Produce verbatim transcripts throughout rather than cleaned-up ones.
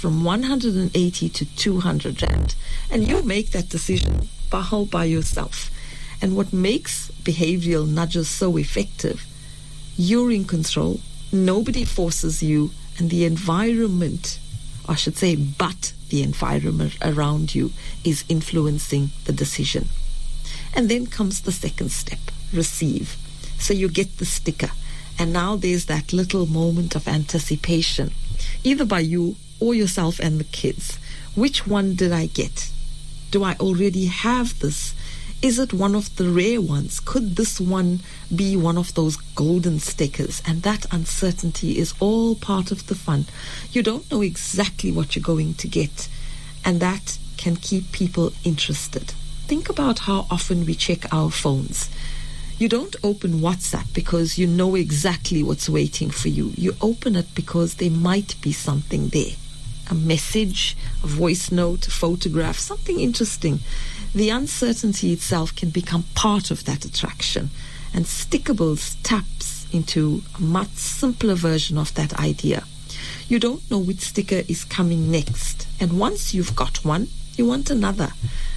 from one hundred eighty to two hundred rand. And you make that decision all by yourself. And what makes behavioral nudges so effective, you're in control, nobody forces you, and the environment, I should say, but the environment around you is influencing the decision. And then comes the second step, receive. So you get the sticker. And now there's that little moment of anticipation, either by you or yourself and the kids. Which one did I get? Do I already have this? Is it one of the rare ones? Could this one be one of those golden stickers? And that uncertainty is all part of the fun. You don't know exactly what you're going to get, and that can keep people interested. Think about how often we check our phones. You don't open WhatsApp because you know exactly what's waiting for you. You open it because there might be something there. A message, a voice note, a photograph, something interesting. The uncertainty itself can become part of that attraction. And Stickables taps into a much simpler version of that idea. You don't know which sticker is coming next. And once you've got one, you want another.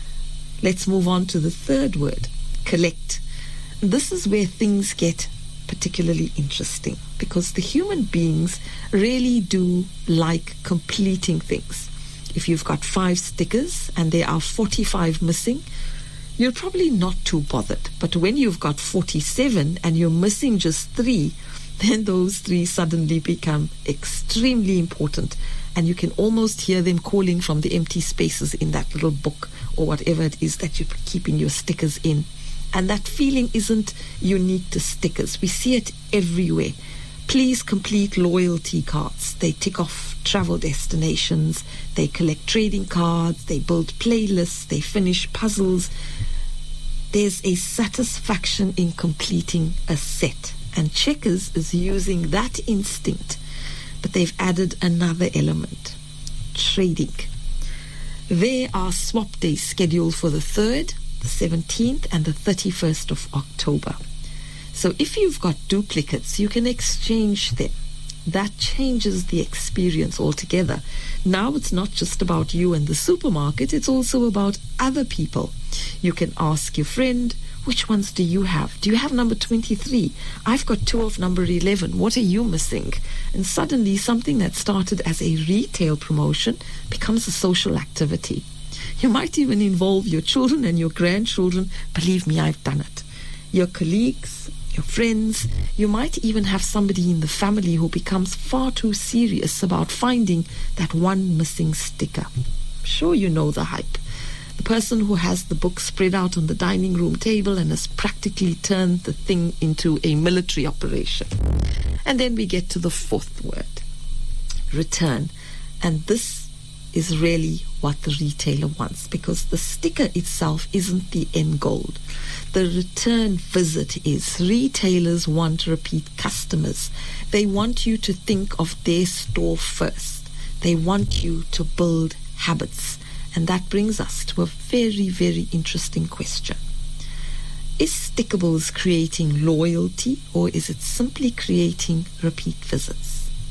Let's move on to the third word, collect. This is where things get particularly interesting, because the human beings really do like completing things. If you've got five stickers and there are forty-five missing, you're probably not too bothered. But when you've got forty-seven and you're missing just three, then those three suddenly become extremely important, and you can almost hear them calling from the empty spaces in that little book or whatever it is that you're keeping your stickers in. And that feeling isn't unique to stickers. We see it everywhere. Please complete loyalty cards. They tick off travel destinations. They collect trading cards. They build playlists. They finish puzzles. There's a satisfaction in completing a set. And Checkers is using that instinct. But they've added another element, trading. There are swap days scheduled for the third, the seventeenth and the thirty-first of October. So if you've got duplicates, you can exchange them. That changes the experience altogether. Now it's not just about you and the supermarket, it's also about other people. You can ask your friend, which ones do you have? Do you have number twenty-three? I've got two of number eleven. What are you missing? And suddenly something that started as a retail promotion becomes a social activity. You might even involve your children and your grandchildren. Believe me, I've done it. Your colleagues, your friends. You might even have somebody in the family who becomes far too serious about finding that one missing sticker. I'm sure you know the hype. The person who has the book spread out on the dining room table and has practically turned the thing into a military operation. And then we get to the fourth word, return. And this is really what the retailer wants, because the sticker itself isn't the end goal. The return visit is. Retailers want repeat customers. They want you to think of their store first. They want you to build habits. And that brings us to a very, very interesting question. Is Stickables creating loyalty, or is it simply creating repeat visits?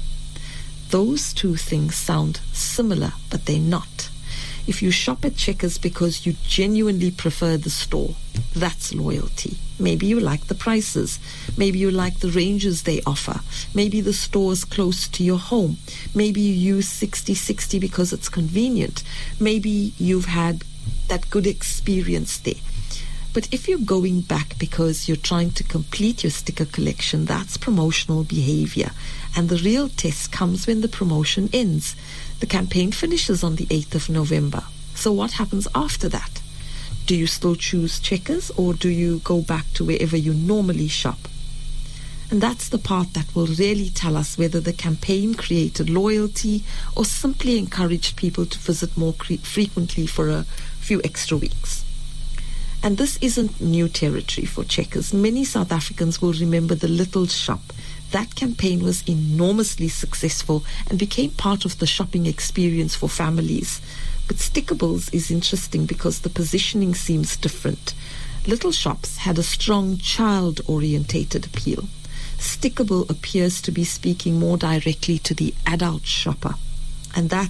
Those two things sound similar, but they're not. If you shop at Checkers because you genuinely prefer the store, that's loyalty. Maybe you like the prices. Maybe you like the ranges they offer. Maybe the store is close to your home. Maybe you use sixty sixty because it's convenient. Maybe you've had that good experience there. But if you're going back because you're trying to complete your sticker collection, that's promotional behavior. And the real test comes when the promotion ends. The campaign finishes on the eighth of November. So what happens after that? Do you still choose Checkers, or do you go back to wherever you normally shop? And that's the part that will really tell us whether the campaign created loyalty or simply encouraged people to visit more cre- frequently for a few extra weeks. And this isn't new territory for Checkers. Many South Africans will remember the Little Shop. That campaign was enormously successful and became part of the shopping experience for families. But Stickables is interesting because the positioning seems different. Little Shops had a strong child-orientated appeal. Stickable appears to be speaking more directly to the adult shopper. And that's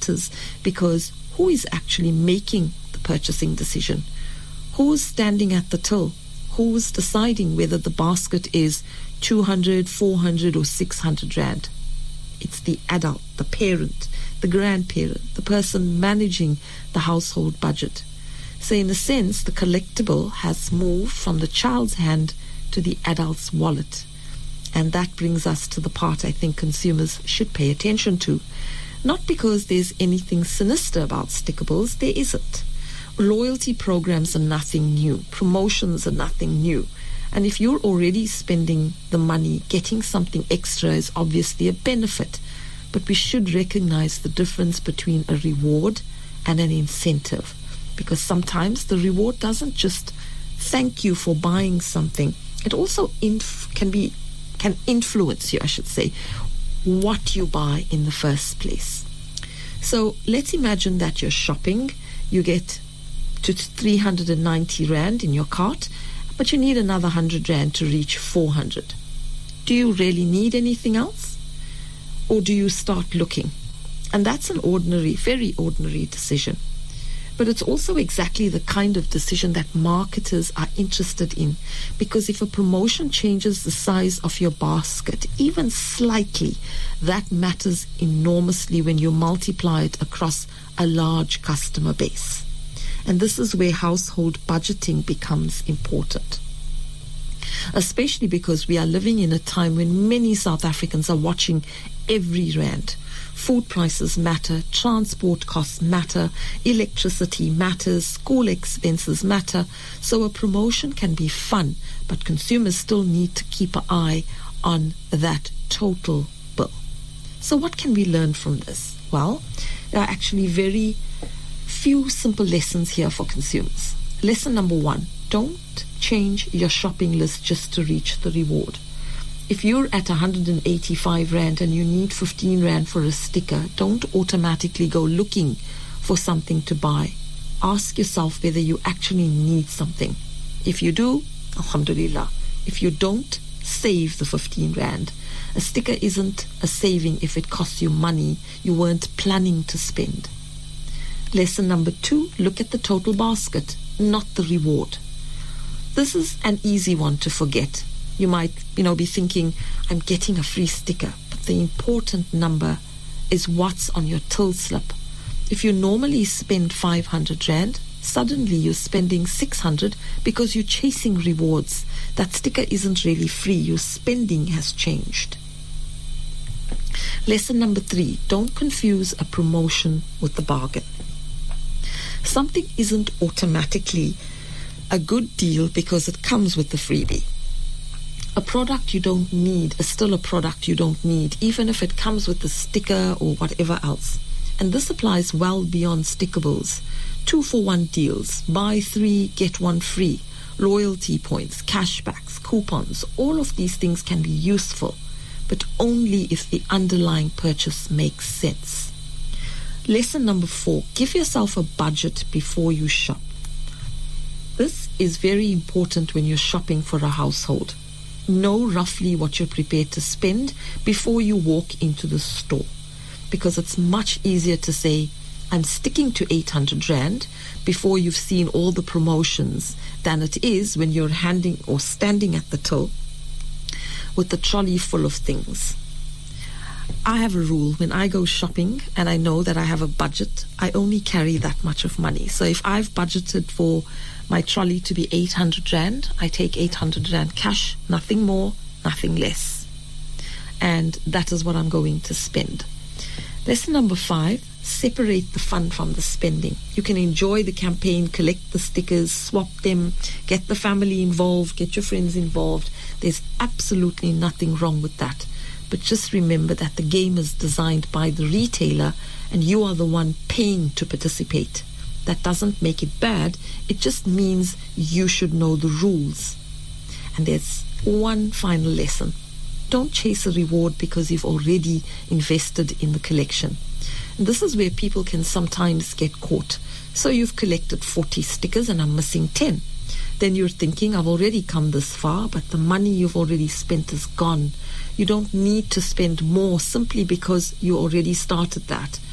matters, because who is actually making the purchasing decision? Who's standing at the till? Who's deciding whether the basket is two hundred, four hundred, or six hundred rand? It's the adult, the parent, the grandparent, the person managing the household budget. So in a sense, the collectible has moved from the child's hand to the adult's wallet. And that brings us to the part I think consumers should pay attention to. Not because there's anything sinister about stickables, there isn't. Loyalty programs are nothing new. Promotions are nothing new. And if you're already spending the money, getting something extra is obviously a benefit. But we should recognize the difference between a reward and an incentive. Because sometimes the reward doesn't just thank you for buying something. It also inf- can be can influence you, I should say, what you buy in the first place. So let's imagine that you're shopping. You get to three hundred ninety rand in your cart, but you need another one hundred rand to reach four hundred. Do you really need anything else? Or do you start looking? And that's an ordinary, very ordinary decision. But it's also exactly the kind of decision that marketers are interested in. Because if a promotion changes the size of your basket, even slightly, that matters enormously when you multiply it across a large customer base. And this is where household budgeting becomes important. Especially because we are living in a time when many South Africans are watching every rand. Food prices matter, transport costs matter, electricity matters, school expenses matter. So a promotion can be fun, but consumers still need to keep an eye on that total bill. So what can we learn from this? Well, there are actually very few simple lessons here for consumers. Lesson number one, don't change your shopping list just to reach the reward. If you're at one hundred eighty-five rand and you need fifteen rand for a sticker, don't automatically go looking for something to buy. Ask yourself whether you actually need something. If you do, alhamdulillah. If you don't, save the fifteen rand. A sticker isn't a saving if it costs you money you weren't planning to spend. Lesson number two, look at the total basket, not the reward. This is an easy one to forget. You might, you know, be thinking, I'm getting a free sticker. But the important number is what's on your till slip. If you normally spend five hundred rand, suddenly you're spending six hundred because you're chasing rewards. That sticker isn't really free. Your spending has changed. Lesson number three, don't confuse a promotion with the bargain. Something isn't automatically a good deal because it comes with the freebie. A product you don't need is still a product you don't need, even if it comes with a sticker or whatever else. And this applies well beyond stickables. Two for one deals, buy three, get one free, loyalty points, cashbacks, coupons, all of these things can be useful, but only if the underlying purchase makes sense. Lesson number four, give yourself a budget before you shop. This is very important when you're shopping for a household. Know roughly what you're prepared to spend before you walk into the store, because it's much easier to say, I'm sticking to eight hundred rand before you've seen all the promotions than it is when you're handing or standing at the till with the trolley full of things. I have a rule. When I go shopping and I know that I have a budget, I only carry that much of money. So if I've budgeted for my trolley to be eight hundred rand, I take eight hundred rand cash, nothing more, nothing less. And that is what I'm going to spend. Lesson number five, separate the fun from the spending. You can enjoy the campaign, collect the stickers, swap them, get the family involved, get your friends involved. There's absolutely nothing wrong with that. But just remember that the game is designed by the retailer and you are the one paying to participate. That doesn't make it bad. It just means you should know the rules. And there's one final lesson. Don't chase a reward because you've already invested in the collection. And this is where people can sometimes get caught. So you've collected forty stickers and I'm missing ten. Then you're thinking, I've already come this far, but the money you've already spent is gone. You don't need to spend more simply because you already started that.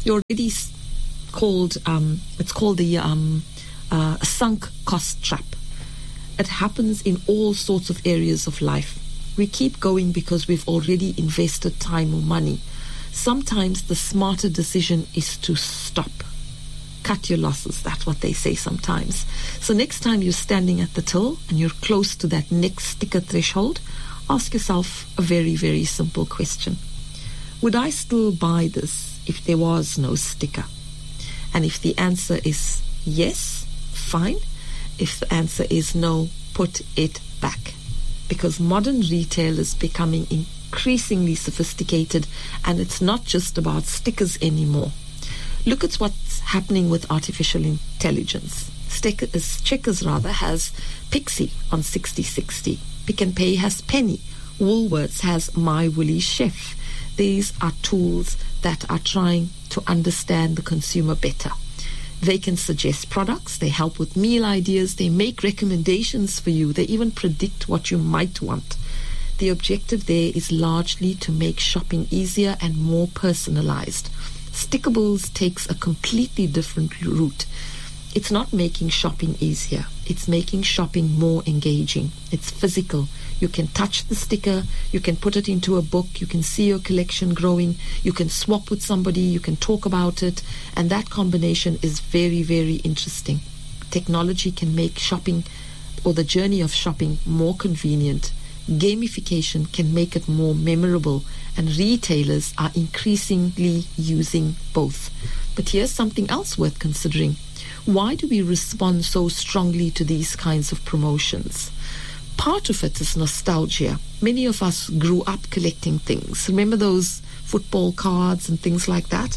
you're already called, um, it's called the um, uh, sunk cost trap. It happens in all sorts of areas of life. We keep going because we've already invested time or money. Sometimes the smarter decision is to stop. Cut your losses. That's what they say sometimes. So next time you're standing at the till and you're close to that next sticker threshold, ask yourself a very, very simple question. Would I still buy this if there was no sticker? And if the answer is yes, fine. If the answer is no, put it back. Because modern retail is becoming increasingly sophisticated, and it's not just about stickers anymore. Look at what's happening with artificial intelligence. Stickers, Checkers rather has Pixie on sixty sixty. Pick n Pay has Penny. Woolworths has My Woolly Chef. These are tools that are trying to understand the consumer better. They can suggest products, they help with meal ideas, they make recommendations for you, they even predict what you might want. The objective there is largely to make shopping easier and more personalized. Stickables takes a completely different route. It's not making shopping easier, it's making shopping more engaging. It's physical. You can touch the sticker, you can put it into a book, you can see your collection growing, you can swap with somebody, you can talk about it, and that combination is very, very interesting. Technology can make shopping or the journey of shopping more convenient. Gamification can make it more memorable, and retailers are increasingly using both. But here's something else worth considering. Why do we respond so strongly to these kinds of promotions? Part of it is nostalgia. Many of us grew up collecting things. Remember those football cards and things like that?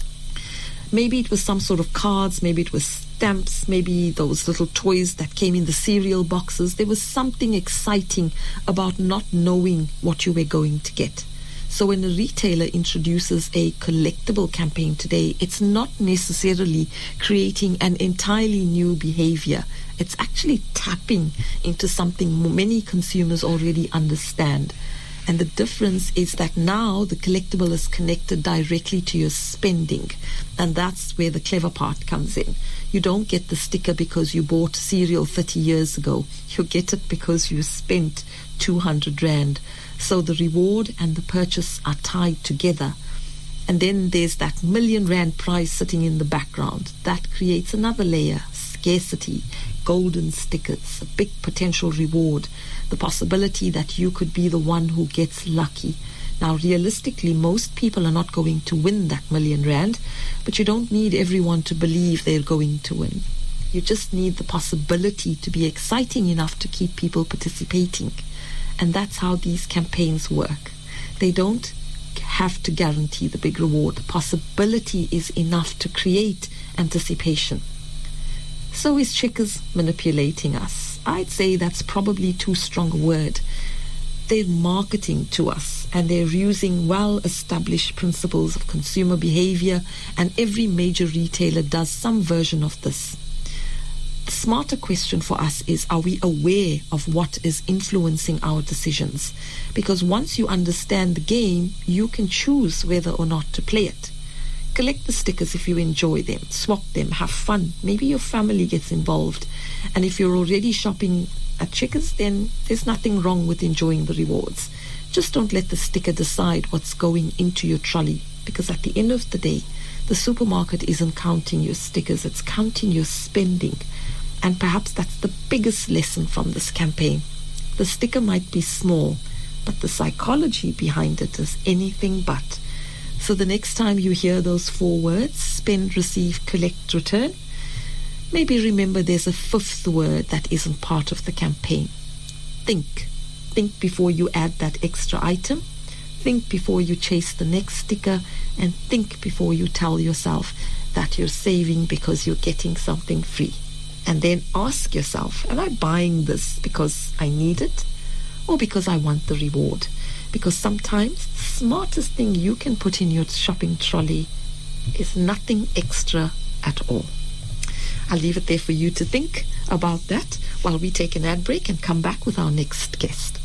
Maybe it was some sort of cards, maybe it was stamps, maybe those little toys that came in the cereal boxes. There was something exciting about not knowing what you were going to get. So when a retailer introduces a collectible campaign today, it's not necessarily creating an entirely new behavior. It's actually tapping into something many consumers already understand. And the difference is that now the collectible is connected directly to your spending. And that's where the clever part comes in. You don't get the sticker because you bought cereal thirty years ago. You get it because you spent two hundred rand. So the reward and the purchase are tied together. And then there's that million rand prize sitting in the background. That creates another layer. Scarcity, golden stickers, a big potential reward, the possibility that you could be the one who gets lucky. Now, realistically, most people are not going to win that million rand, but you don't need everyone to believe they're going to win. You just need the possibility to be exciting enough to keep people participating. And that's how these campaigns work. They don't have to guarantee the big reward. The possibility is enough to create anticipation. So is Checkers manipulating us? I'd say that's probably too strong a word. They're marketing to us, and they're using well-established principles of consumer behavior, and every major retailer does some version of this. The smarter question for us is, are we aware of what is influencing our decisions? Because once you understand the game, you can choose whether or not to play it. Collect the stickers if you enjoy them. Swap them. Have fun. Maybe your family gets involved. And if you're already shopping at Checkers, then there's nothing wrong with enjoying the rewards. Just don't let the sticker decide what's going into your trolley. Because at the end of the day, the supermarket isn't counting your stickers. It's counting your spending. And perhaps that's the biggest lesson from this campaign. The sticker might be small, but the psychology behind it is anything but. So the next time you hear those four words, spend, receive, collect, return, maybe remember there's a fifth word that isn't part of the campaign. Think. Think before you add that extra item. Think before you chase the next sticker. And think before you tell yourself that you're saving because you're getting something free. And then ask yourself, am I buying this because I need it or because I want the reward? Because sometimes the smartest thing you can put in your shopping trolley is nothing extra at all. I'll leave it there for you to think about that while we take an ad break and come back with our next guest.